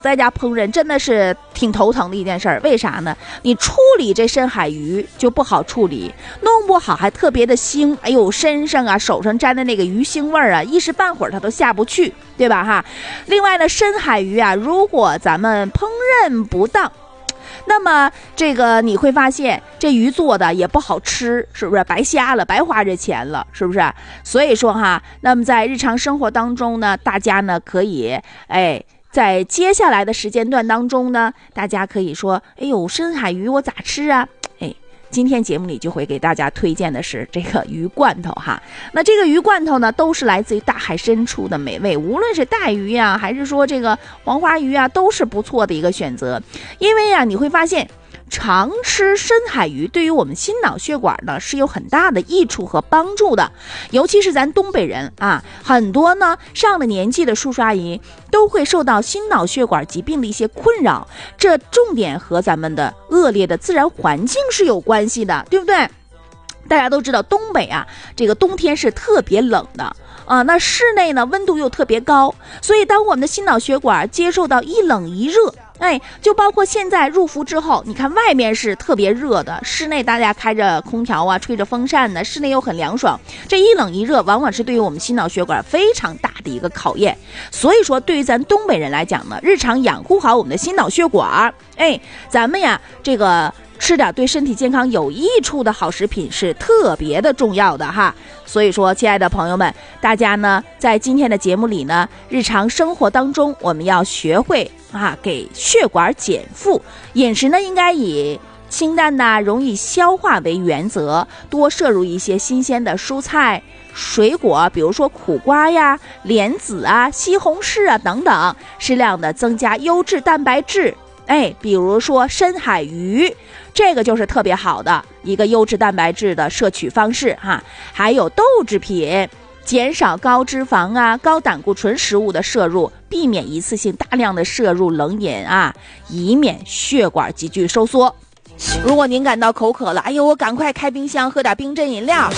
在家烹饪真的是挺头疼的一件事儿，为啥呢？你处理这深海鱼就不好处理，弄不好还特别的腥，哎呦，身上啊手上沾的那个鱼腥味儿啊，一时半会儿它都下不去，对吧哈？另外呢，深海鱼啊，如果咱们烹饪不当，那么这个你会发现这鱼做的也不好吃，是不是白瞎了，白花这钱了，是不是？所以说哈，那么在日常生活当中呢，大家呢可以在接下来的时间段当中呢，大家可以说，哎呦，深海鱼我咋吃啊？今天节目里就会给大家推荐的是这个鱼罐头哈。那这个鱼罐头呢，都是来自于大海深处的美味，无论是带鱼呀，还是说这个黄花鱼啊，都是不错的一个选择。因为啊，你会发现常吃深海鱼对于我们心脑血管呢是有很大的益处和帮助的，尤其是咱东北人啊，很多呢上了年纪的叔叔阿姨都会受到心脑血管疾病的一些困扰，这重点和咱们的恶劣的自然环境是有关系的，对不对？大家都知道东北啊，这个冬天是特别冷的啊，那室内呢温度又特别高，所以当我们的心脑血管接受到一冷一热，就包括现在入伏之后，你看外面是特别热的，室内大家开着空调啊，吹着风扇的，室内又很凉爽，这一冷一热往往是对于我们心脑血管非常大的一个考验。所以说对于咱东北人来讲呢，日常养护好我们的心脑血管，咱们呀这个吃点对身体健康有益处的好食品是特别的重要的哈。所以说亲爱的朋友们，大家呢在今天的节目里呢，日常生活当中我们要学会给血管减负，饮食呢应该以清淡容易消化为原则，多摄入一些新鲜的蔬菜水果，比如说苦瓜呀、莲子啊、西红柿啊等等，适量的增加优质蛋白质，比如说深海鱼，这个就是特别好的一个优质蛋白质的摄取方式哈。还有豆制品，减少高脂肪啊、高胆固醇食物的摄入，避免一次性大量的摄入冷饮啊，以免血管急剧收缩。如果您感到口渴了，我赶快开冰箱喝点冰镇饮料。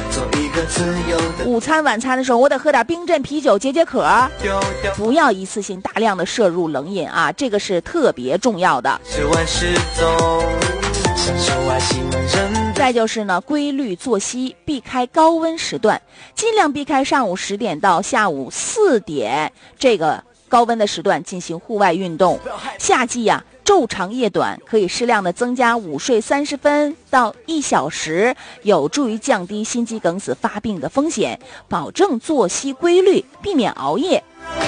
午餐晚餐的时候，我得喝点冰镇啤酒解解渴。不要一次性大量的摄入冷饮啊，这个是特别重要的。再就是呢，规律作息，避开高温时段，尽量避开上午10点到下午4点这个高温的时段进行户外运动。夏季呀，昼长夜短，可以适量的增加午睡30分到1小时，有助于降低心肌梗死发病的风险，保证作息规律，避免熬夜。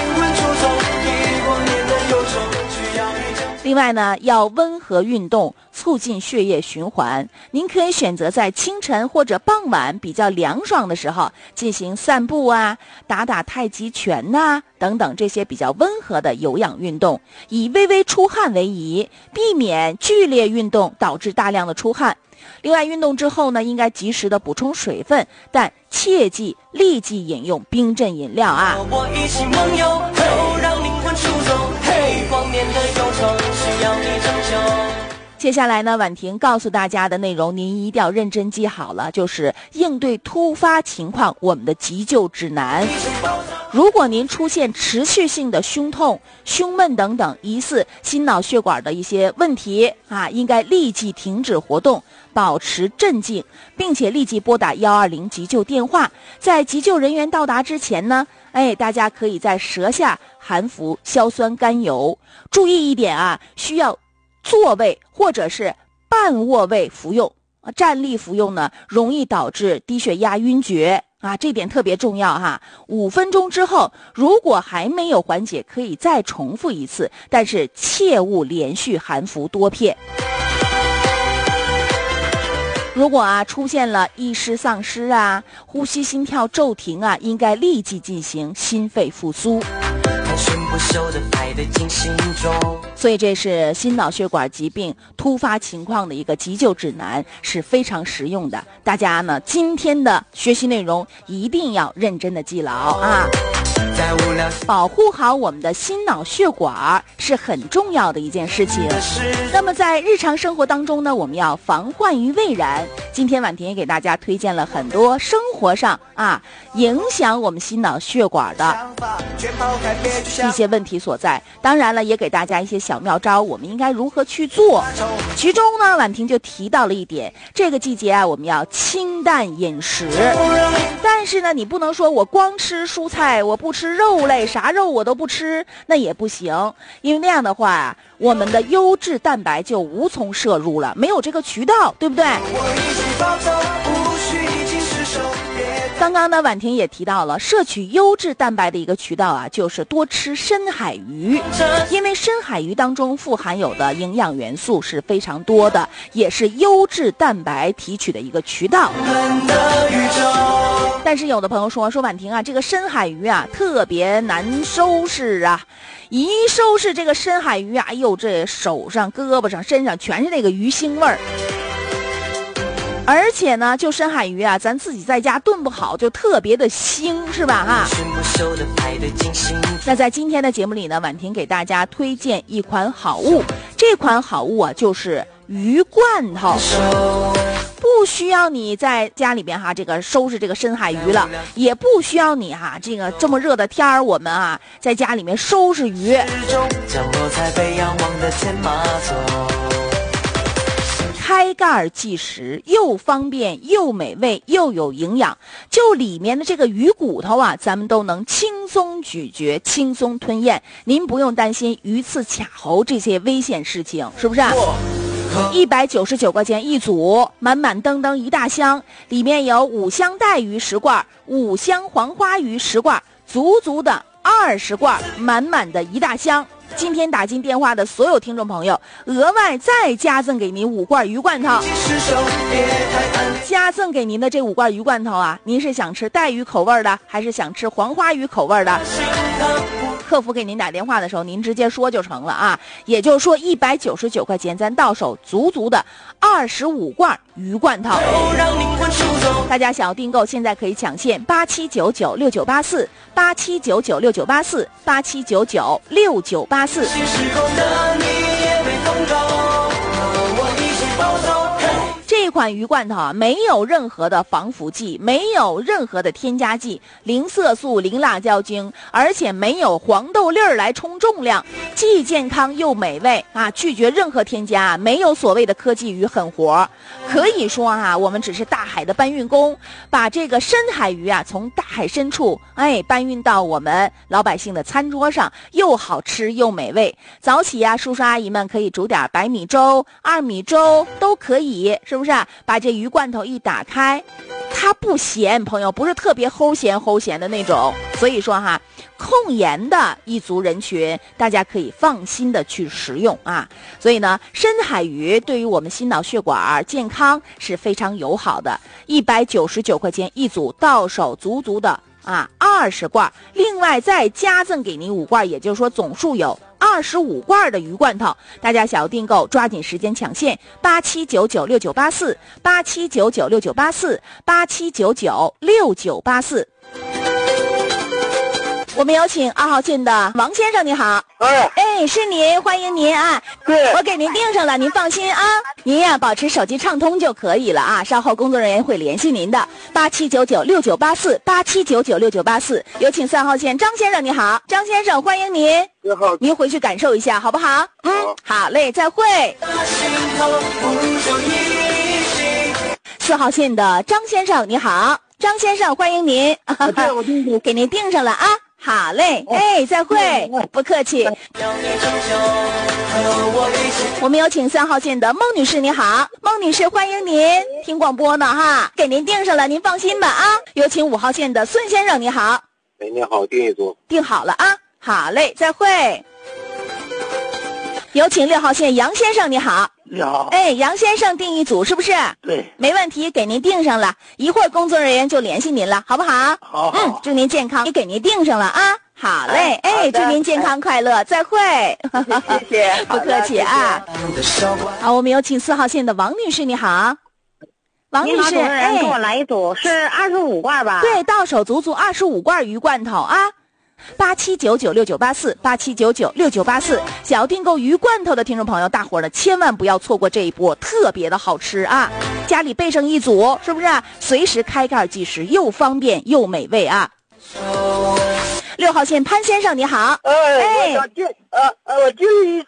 另外呢，要温和运动，促进血液循环。您可以选择在清晨或者傍晚比较凉爽的时候进行散步啊，打太极拳等等这些比较温和的有氧运动，以微微出汗为宜，避免剧烈运动导致大量的出汗。另外，运动之后呢，应该及时的补充水分，但切记立即饮用冰镇饮料啊。我一起梦游，让灵魂出走，光年的忧愁需要你拯救。接下来呢，婉婷告诉大家的内容您一定要认真记好了，就是应对突发情况我们的急救指南。如果您出现持续性的胸痛、胸闷等等疑似心脑血管的一些问题应该立即停止活动，保持镇静，并且立即拨打120急救电话。在急救人员到达之前呢，大家可以在舌下含服硝酸甘油。注意一点需要坐位或者是半卧位服用，站立服用呢容易导致低血压晕厥这点特别重要5分钟之后，如果还没有缓解，可以再重复一次，但是切勿连续含服多片。如果出现了意识丧失呼吸心跳骤停应该立即进行心肺复苏。所以这是心脑血管疾病突发情况的一个急救指南，是非常实用的。大家呢今天的学习内容一定要认真的记牢保护好我们的心脑血管是很重要的一件事情。那么在日常生活当中呢，我们要防患于未然。今天婉婷也给大家推荐了很多生活上影响我们心脑血管的一些问题所在，当然了也给大家一些小妙招，我们应该如何去做。其中呢，婉婷就提到了一点，这个季节我们要清淡饮食。但是呢，你不能说我光吃蔬菜，我不吃肉类，啥肉我都不吃，那也不行，因为那样的话我们的优质蛋白就无从摄入了，没有这个渠道，对不对？刚刚呢，婉婷也提到了摄取优质蛋白的一个渠道就是多吃深海鱼，因为深海鱼当中富含有的营养元素是非常多的，也是优质蛋白提取的一个渠道。但是有的朋友说婉婷这个深海鱼特别难收拾一收拾这个深海鱼哎呦，这手上胳膊上身上全是那个鱼腥味儿。而且呢，就深海鱼咱自己在家炖不好就特别的腥，是吧那在今天的节目里呢，婉婷给大家推荐一款好物，这款好物就是鱼罐头。不需要你在家里边这个收拾这个深海鱼了，也不需要你这个这么热的天儿，我们在家里面收拾鱼。开盖即食，又方便又美味又有营养，就里面的这个鱼骨头咱们都能轻松咀嚼轻松吞咽，您不用担心鱼刺卡喉这些危险事情，是不是？199块钱一组，满满登登一大箱，里面有5香带鱼10罐，5香黄花鱼10罐，足足的20罐，满满的一大箱。今天打进电话的所有听众朋友，额外再加赠给您5罐鱼罐头。加赠给您的这5罐鱼罐头您是想吃带鱼口味的，还是想吃黄花鱼口味的？客服给您打电话的时候，您直接说就成了也就是说199块钱，咱到手足足的25罐鱼罐头。大家想要订购，现在可以抢现87996984 87996984 87996984。这款鱼罐头没有任何的防腐剂，没有任何的添加剂，零色素零辣椒精，而且没有黄豆粒儿来冲重量，既健康又美味拒绝任何添加，没有所谓的科技与狠活。可以说我们只是大海的搬运工，把这个深海鱼从大海深处搬运到我们老百姓的餐桌上，又好吃又美味。早起叔叔阿姨们可以煮点白米粥、二米粥都可以，是不是？把这鱼罐头一打开，它不咸，朋友，不是特别齁咸的那种。所以说控盐的一族人群，大家可以放心的去食用所以呢，深海鱼对于我们心脑血管健康是非常友好的。199块钱一组，到手足足的20罐，另外再加赠给您5罐，也就是说总数有25罐的鱼罐头。大家想要订购，抓紧时间抢现，87996984 87996984 87996984。我们有请2号线的王先生，你好。是您，欢迎您对， 我给您订上了，您放心您保持手机畅通就可以了稍后工作人员会联系您的。87996984 87996984。有请3号线张先生，你好。张先生，欢迎您。 你好， 您回去感受一下好不好？好嘞，再会。4号线的张先生，你好。张先生，欢迎您。给您订上了好嘞，再会，不客气。我们有请3号线的孟女士，你好。孟女士，欢迎您，听广播呢给您订上了，您放心吧有请5号线的孙先生，你好。 你好，订一组。 订好了好嘞，再会。有请6号线杨先生，你好。 你好。 杨先生订一组是不是？ 对， 没问题，给您订上了，一会儿工作人员就联系您了，好不好？ 好。 祝您健康，也给您订上了好嘞，祝您健康快乐，再会。 谢谢， 不客气好，我们有请4号线的王女士，你好。王女士， 主持人给我来一组，是25罐吧？ 对，到手足足25罐鱼罐头 87996984，87996984。想要订购鱼罐头的听众朋友，大伙儿呢千万不要错过这一波，特别的好吃啊！家里备上一组，是不是啊？随时开盖即食，又方便又美味啊！6号线潘先生你好， 我想订一